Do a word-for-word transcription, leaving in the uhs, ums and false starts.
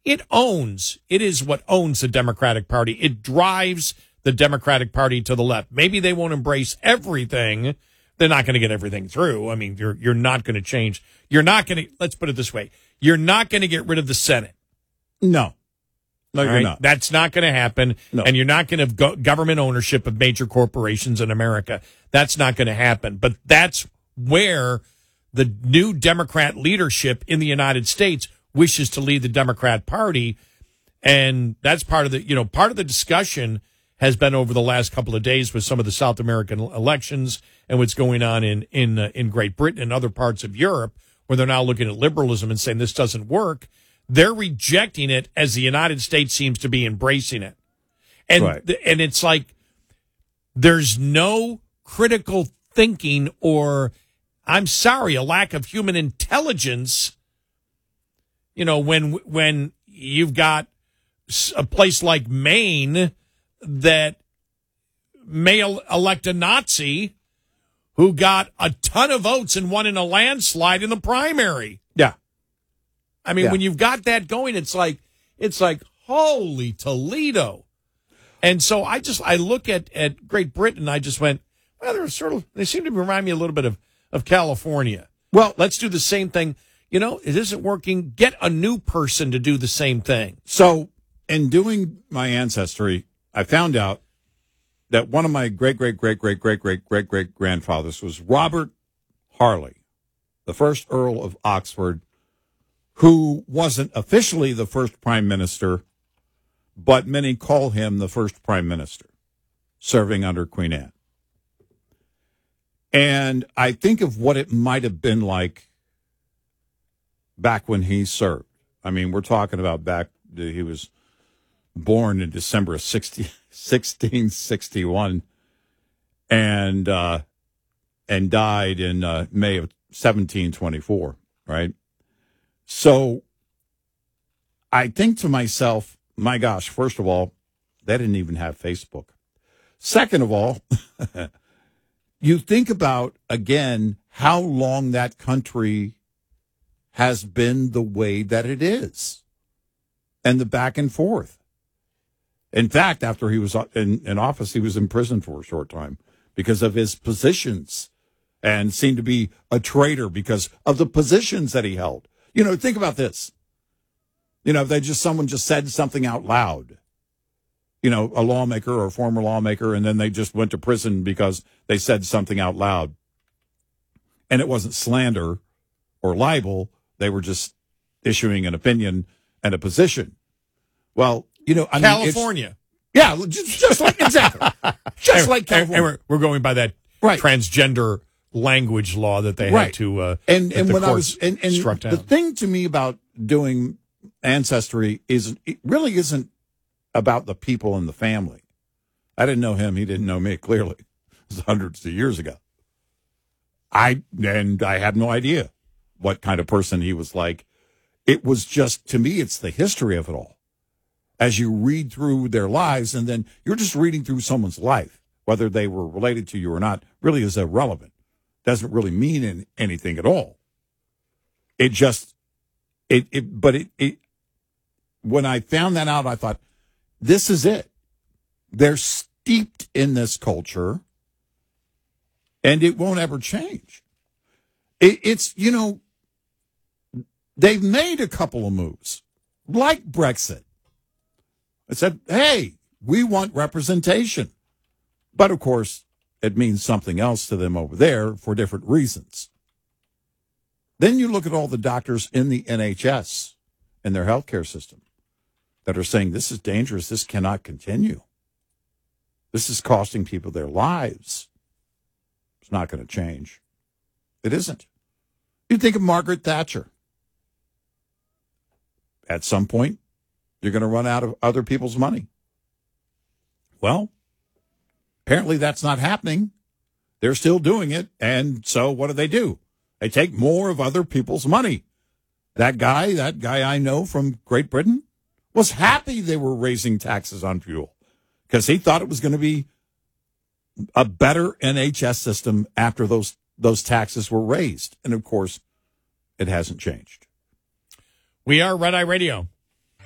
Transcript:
it owns, it is what owns the Democratic Party. It drives the Democratic Party to the left. Maybe they won't embrace everything. They're not going to get everything through. I mean, you're you're not going to change. You're not going to, let's put it this way. You're not going to get rid of the Senate. No. No, you're right? not. That's not going to happen. No. And you're not going to have go- government ownership of major corporations in America. That's not going to happen. But that's where the new Democrat leadership in the United States wishes to lead the Democrat Party. And that's part of the, you know, part of the discussion has been over the last couple of days with some of the South American elections and what's going on in, in, uh, in Great Britain and other parts of Europe, where they're now looking at liberalism and saying this doesn't work. They're rejecting it as the United States seems to be embracing it. And, right. th- and it's like there's no critical thinking or, I'm sorry, a lack of human intelligence. You know, when, when you've got a place like Maine that may elect a Nazi who got a ton of votes and won in a landslide in the primary. Yeah. I mean, yeah. when you've got that going, it's like, it's like, holy Toledo. And so I just, I look at, at Great Britain and I just went, well, they're sort of, they seem to remind me a little bit of, of California. Well, let's do the same thing. You know, it isn't working. Get a new person to do the same thing. So in doing my ancestry, I found out that one of my great, great, great, great, great, great, great, great grandfathers was Robert Harley, the first Earl of Oxford, who wasn't officially the first prime minister, but many call him the first prime minister, serving under Queen Anne. And I think of what it might have been like back when he served. I mean, we're talking about back, he was born in December of sixteen sixty-one and uh, and died in uh, May of seventeen twenty-four, right? So I think to myself, my gosh, first of all, they didn't even have Facebook. Second of all, you think about, again, how long that country has been the way that it is and the back and forth. In fact, after he was in, in office, he was in prison for a short time because of his positions and seemed to be a traitor because of the positions that he held. You know, think about this. You know, if they just, someone just said something out loud, you know, a lawmaker or a former lawmaker, and then they just went to prison because they said something out loud. And it wasn't slander or libel. They were just issuing an opinion and a position. Well, you know, I California. Mean, yeah, just, just like, exactly. Just and, like California. And we're, we're going by that right. transgender language law that they right. had to, uh, and, and when I was, and, and struck down. The thing to me about doing ancestry is, it really isn't about the people in the family. I didn't know him. He didn't know me, clearly. It was hundreds of years ago. I, and I had no idea what kind of person he was like. It was just, to me, it's the history of it all. As you read through their lives, and then you're just reading through someone's life, whether they were related to you or not, really is irrelevant. Doesn't really mean in, anything at all. It just, it, it but it, it, when I found that out, I thought, this is it. They're steeped in this culture, and it won't ever change. It, it's, you know, they've made a couple of moves, like Brexit. It said, hey, we want representation. But, of course, it means something else to them over there for different reasons. Then you look at all the doctors in the N H S and their healthcare system that are saying this is dangerous, this cannot continue. This is costing people their lives. It's not going to change. It isn't. You think of Margaret Thatcher. At some point, you're going to run out of other people's money. Well, apparently that's not happening. They're still doing it. And so what do they do? They take more of other people's money. That guy, that guy I know from Great Britain, was happy they were raising taxes on fuel because he thought it was going to be a better N H S system after those, those taxes were raised. And, of course, it hasn't changed. We are Red Eye Radio.